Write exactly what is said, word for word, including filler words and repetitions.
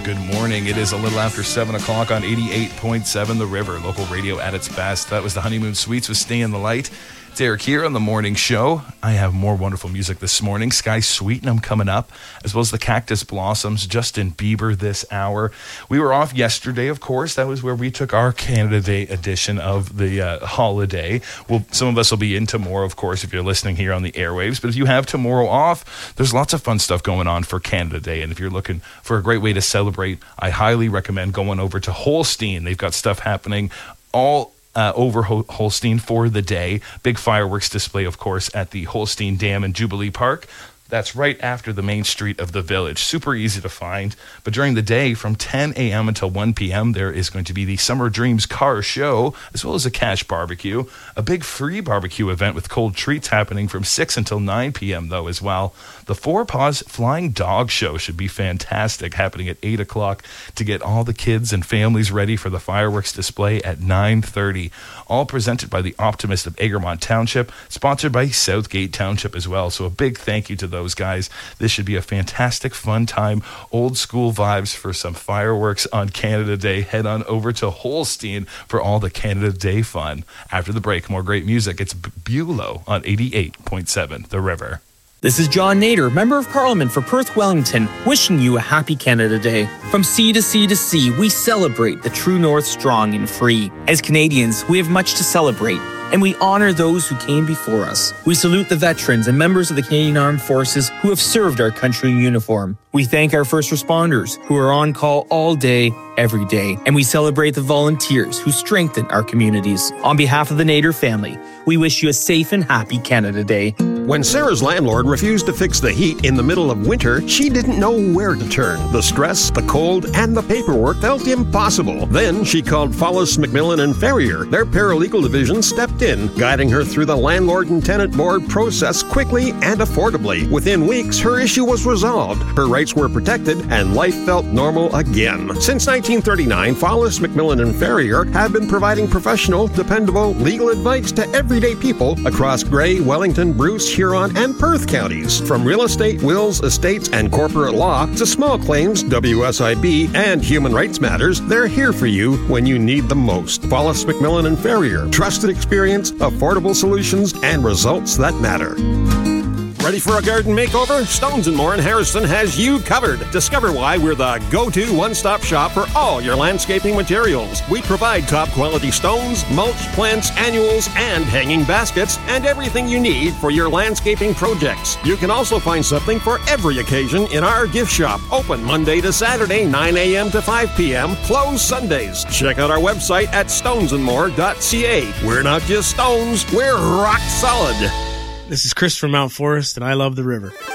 Good morning. It is a little after seven o'clock on eighty-eight point seven The River, local radio at its best. That was the Honeymoon Suites with Stay in the Light. It's Eric here on the morning show. I have more wonderful music this morning. Sky Sweetnam coming up, as well as the Cactus Blossoms, Justin Bieber this hour. We were off yesterday, of course. That was where we took our Canada Day edition of the uh, holiday. Well, some of us will be in tomorrow, of course, if you're listening here on the airwaves. But if you have tomorrow off, there's lots of fun stuff going on for Canada Day. And if you're looking for a great way to celebrate, I highly recommend going over to Holstein. They've got stuff happening all Uh, over Hol- Holstein for the day. Big fireworks display, of course, at the Holstein Dam and Jubilee Park. That's right after the main street of the village. Super easy to find. But during the day, from ten a.m. until one p.m., there is going to be the Summer Dreams Car Show, as well as a cash barbecue. A big free barbecue event with cold treats happening from six until nine p.m., though, as well. The Four Paws Flying Dog Show should be fantastic, happening at eight o'clock to get all the kids and families ready for the fireworks display at nine thirty. All presented by the Optimist of Egremont Township, sponsored by Southgate Township as well. So a big thank you to those guys. This should be a fantastic, fun time. Old school vibes for some fireworks on Canada Day. Head on over to Holstein for all the Canada Day fun. After the break, more great music. It's Bulow on eighty-eight point seven The River. This is John Nader, Member of Parliament for Perth Wellington, wishing you a happy Canada Day. From sea to sea to sea, we celebrate the true north strong and free. As Canadians, we have much to celebrate, and we honor those who came before us. We salute the veterans and members of the Canadian Armed Forces who have served our country in uniform. We thank our first responders who are on call all day, every day, and we celebrate the volunteers who strengthen our communities. On behalf of the Nader family, we wish you a safe and happy Canada Day. When Sarah's landlord refused to fix the heat in the middle of winter, she didn't know where to turn. The stress, the cold, and the paperwork felt impossible. Then she called Follis, McMillan and Ferrier. Their paralegal division stepped in, guiding her through the landlord and tenant board process quickly and affordably. Within weeks, her issue was resolved, her rights were protected, and life felt normal again. Since nineteen thirty-nine, Follis, McMillan and Ferrier have been providing professional, dependable legal advice to everyday people across Grey, Wellington, Bruce, Huron, and Perth counties. From real estate, wills, estates, and corporate law to small claims, W S I B, and human rights matters, they're here for you when you need them most. Follis, McMillan and Ferrier. Trusted experience, affordable solutions, and results that matter. Ready for a garden makeover? Stones and More in Harrison has you covered. Discover why we're the go-to one-stop shop for all your landscaping materials. We provide top-quality stones, mulch, plants, annuals, and hanging baskets, and everything you need for your landscaping projects. You can also find something for every occasion in our gift shop. Open Monday to Saturday, nine a.m. to five p.m. Closed Sundays. Check out our website at stones and more dot c a. We're not just stones, we're rock solid. This is Chris from Mount Forest, and I love the river.